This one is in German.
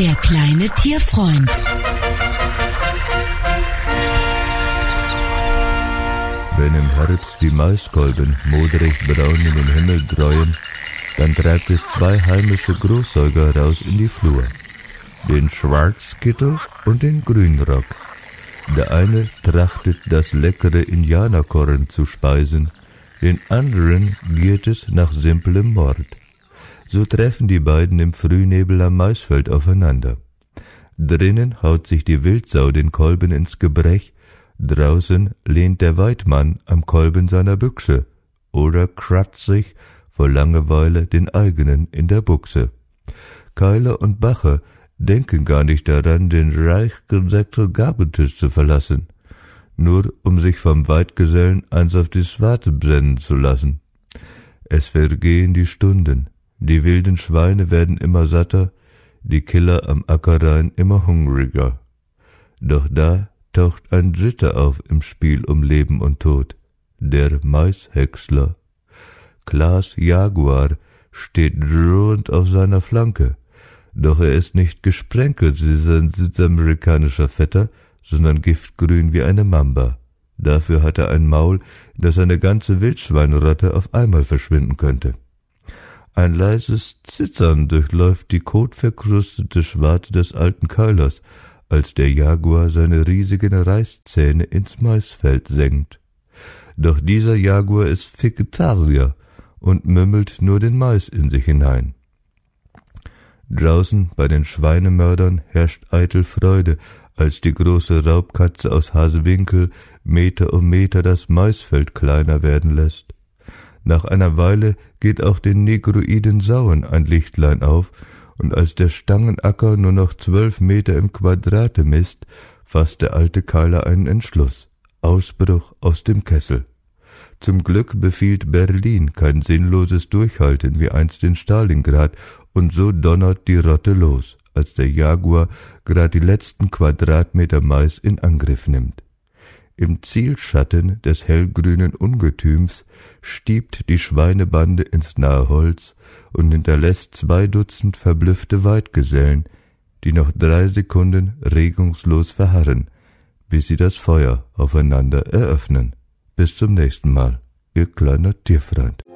Der kleine Tierfreund. Wenn im Herbst die Maiskolben modrig braun in den Himmel dräuen, dann treibt es zwei heimische Großsäuger raus in die Flur. Den Schwarzkittel und den Grünrock. Der eine trachtet, das leckere Indianerkorn zu speisen, den anderen giert es nach simplem Mord. So treffen die beiden im Frühnebel am Maisfeld aufeinander. Drinnen haut sich die Wildsau den Kolben ins Gebrech, draußen lehnt der Weidmann am Kolben seiner Büchse oder kratzt sich vor Langeweile den eigenen in der Buchse. Keiler und Bacher denken gar nicht daran, den reich gedeckten Gabentisch zu verlassen, nur um sich vom Weidgesellen eins auf die Swarte brennen zu lassen. Es vergehen die Stunden, die wilden Schweine werden immer satter, die Killer am Ackerrhein immer hungriger. Doch da taucht ein Dritter auf im Spiel um Leben und Tod, der Maishäcksler. Klaas Jaguar steht drohend auf seiner Flanke, doch er ist nicht gesprenkelt wie sein südamerikanischer Vetter, sondern giftgrün wie eine Mamba. Dafür hat er ein Maul, das eine ganze Wildschweinrotte auf einmal verschwinden könnte. Ein leises Zittern durchläuft die kotverkrustete Schwarte des alten Keilers, als der Jaguar seine riesigen Reißzähne ins Maisfeld senkt. Doch dieser Jaguar ist Vegetarier und mümmelt nur den Mais in sich hinein. Draußen bei den Schweinemördern herrscht eitel Freude, als die große Raubkatze aus Hasewinkel Meter um Meter das Maisfeld kleiner werden lässt. Nach einer Weile geht auch den negroiden Sauen ein Lichtlein auf, und als der Stangenacker nur noch 12 Meter im Quadrate misst, fasst der alte Keiler einen Entschluss. Ausbruch aus dem Kessel. Zum Glück befiehlt Berlin kein sinnloses Durchhalten wie einst in Stalingrad, und so donnert die Rotte los, als der Jaguar grad die letzten Quadratmeter Mais in Angriff nimmt. Im Zielschatten des hellgrünen Ungetüms stiebt die Schweinebande ins nahe Holz und hinterlässt 2 Dutzend verblüffte Weidgesellen, die noch 3 Sekunden regungslos verharren, bis sie das Feuer aufeinander eröffnen. Bis zum nächsten Mal, Ihr kleiner Tierfreund.